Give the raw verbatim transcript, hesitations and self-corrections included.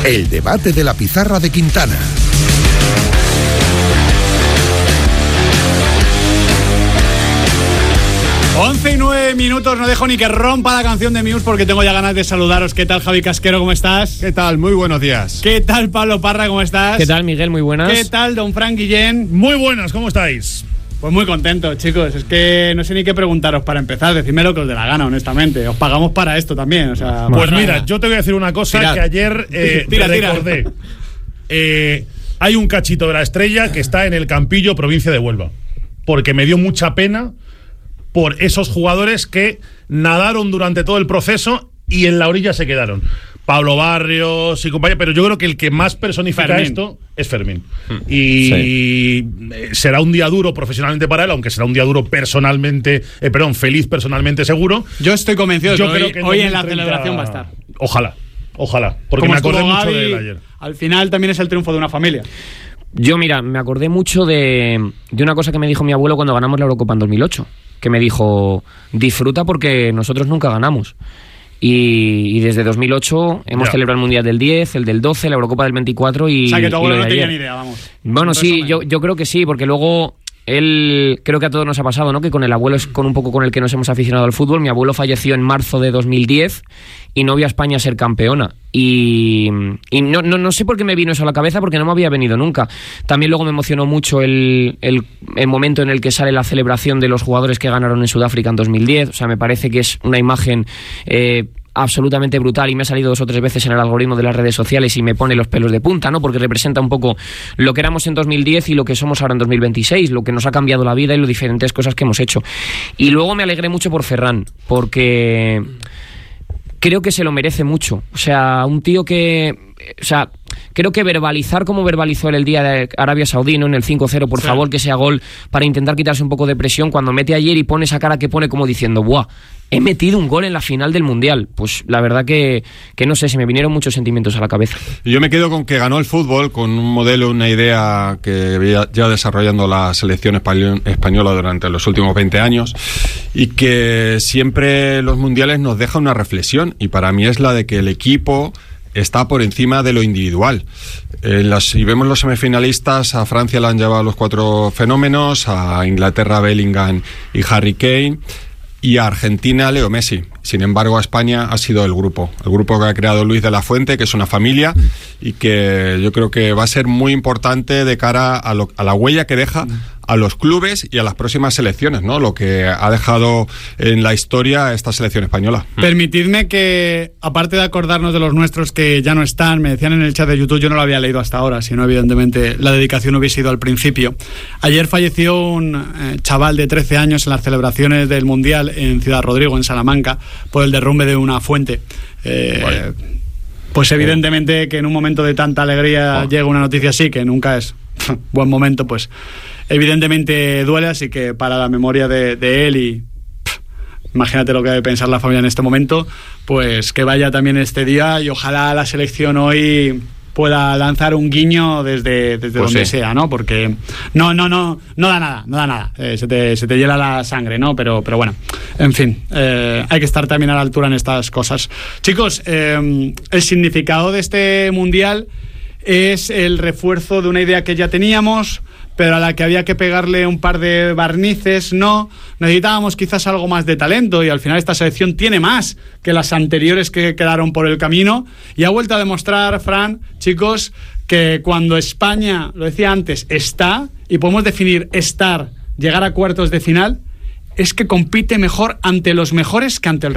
El debate de la pizarra de Quintana. once y nueve minutos, no dejo ni que rompa la canción de Muse porque tengo ya ganas de saludaros. ¿Qué tal, Javi Casquero? ¿Cómo estás? ¿Qué tal? Muy buenos días. ¿Qué tal, Pablo Parra? ¿Cómo estás? ¿Qué tal, Miguel? Muy buenas. ¿Qué tal, don Frank Guillén? Muy buenas, ¿cómo estáis? Pues muy contento, chicos. Es que no sé ni qué preguntaros para empezar. Decidme lo que os dé la gana, honestamente. Os pagamos para esto también. O sea, pues mira, yo te voy a decir una cosa Tirad. que ayer eh, tira, recordé. Tira. Eh, hay un cachito de la Estrella que está en el Campillo, provincia de Huelva. Porque me dio mucha pena por esos jugadores que nadaron durante todo el proceso y en la orilla se quedaron. Pablo Barrios y compañía, pero yo creo que el que más personifica Fermín. esto es Fermín. Y sí. será un día duro profesionalmente para él, aunque será un día duro personalmente, eh, perdón, feliz personalmente seguro. Yo estoy convencido de yo que creo hoy, que hoy en la celebración va a estar. Ojalá, ojalá, porque Como me acordé mucho Gaby, de él ayer. Al final también es el triunfo de una familia. Yo, mira, me acordé mucho de, de una cosa que me dijo mi abuelo cuando ganamos la Eurocopa en dos mil ocho, que me dijo, disfruta porque nosotros nunca ganamos. Y, y desde dos mil ocho hemos ya. celebrado el Mundial del diez, el del doce, la Eurocopa del veinticuatro y... O sea, que tu abuelo no tenía ni idea, vamos. Bueno, sí, yo, yo creo que sí, porque luego... Él, creo que a todos nos ha pasado, ¿no? Que con el abuelo es con un poco con el que nos hemos aficionado al fútbol. Mi abuelo falleció en marzo de dos mil diez y no vio a España ser campeona. Y, y no, no, no sé por qué me vino eso a la cabeza, porque no me había venido nunca. También luego me emocionó mucho el, el, el momento en el que sale la celebración de los jugadores que ganaron en Sudáfrica en dos mil diez. O sea, me parece que es una imagen... Eh, absolutamente brutal y me ha salido dos o tres veces en el algoritmo de las redes sociales y me pone los pelos de punta, ¿no? Porque representa un poco lo que éramos en dos mil diez y lo que somos ahora en dos mil veintiséis, lo que nos ha cambiado la vida y las diferentes cosas que hemos hecho. Y luego me alegré mucho por Ferran, porque creo que se lo merece mucho. O sea, un tío que... O sea, creo que verbalizar como verbalizó él el día de Arabia Saudí, ¿no? En el cinco cero, por sí. favor, que sea gol para intentar quitarse un poco de presión, cuando mete ayer y pone esa cara que pone como diciendo, ¡buah! He metido un gol en la final del Mundial. Pues la verdad que, que no sé, se me vinieron muchos sentimientos a la cabeza. Yo me quedo con que ganó el fútbol con un modelo, una idea que ya desarrollando la selección española durante los últimos veinte años y que siempre los mundiales nos deja una reflexión y para mí es la de que el equipo está por encima de lo individual. Eh, las, si vemos los semifinalistas, a Francia le han llevado los cuatro fenómenos, a Inglaterra Bellingham y Harry Kane, y a Argentina Leo Messi. Sin embargo, a España ha sido el grupo, el grupo que ha creado Luis de la Fuente, que es una familia y que yo creo que va a ser muy importante de cara a, lo, a la huella que deja a los clubes y a las próximas selecciones, ¿no? Lo que ha dejado en la historia esta selección española. Permitidme que, aparte de acordarnos de los nuestros que ya no están, me decían en el chat de YouTube, yo no lo había leído hasta ahora, sino evidentemente la dedicación hubiese ido al principio. Ayer falleció un eh, chaval de trece años en las celebraciones del Mundial en Ciudad Rodrigo, en Salamanca, por el derrumbe de una fuente. Eh, vale. Pues evidentemente que en un momento de tanta alegría oh. llega una noticia así, que nunca es buen momento, pues evidentemente duele, así que para la memoria de, de él y pff, imagínate lo que debe pensar la familia en este momento, pues que vaya también este día y ojalá la selección hoy pueda lanzar un guiño desde, desde pues donde sí. sea, ¿no? Porque no, no, no, no da nada, no da nada. Eh, se te, se te hiela la sangre, ¿no? Pero, pero bueno, en fin, eh, hay que estar también a la altura en estas cosas. Chicos, eh, el significado de este mundial es el refuerzo de una idea que ya teníamos, pero a la que había que pegarle un par de barnices, no. Necesitábamos quizás algo más de talento y al final esta selección tiene más que las anteriores que quedaron por el camino y ha vuelto a demostrar, Fran, chicos, que cuando España, lo decía antes, está, y podemos definir estar, llegar a cuartos de final, es que compite mejor ante los mejores que ante el